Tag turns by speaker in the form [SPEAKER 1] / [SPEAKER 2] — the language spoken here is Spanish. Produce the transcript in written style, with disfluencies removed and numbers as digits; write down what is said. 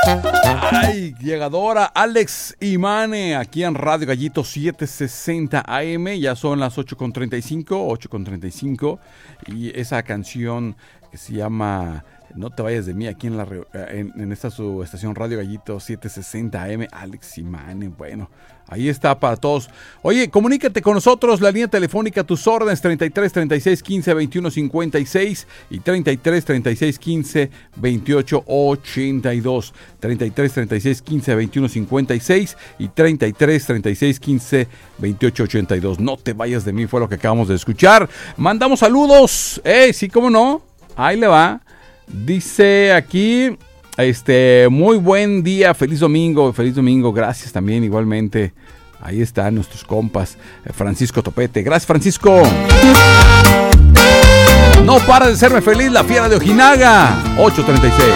[SPEAKER 1] Ay, llegadora Alex Imane, aquí en Radio Gallito 760 AM, ya son las 8:35, y esa canción que se llama No te vayas de mí, aquí en esta su estación Radio Gallito 760 AM, Alex Imane. Bueno, ahí está para todos. Oye, comunícate con nosotros, la línea telefónica, tus órdenes, 33 36 15 21 56 y 33 36 15 28 82. 33 36 15 21 56 y 33 36 15 28 82. No te vayas de mí, fue lo que acabamos de escuchar. Mandamos saludos. Sí, cómo no. Ahí le va. Dice aquí, muy buen día, feliz domingo, gracias también igualmente. Ahí están nuestros compas, Francisco Topete, gracias Francisco. No para de hacerme feliz la fiera de Ojinaga, 8:36.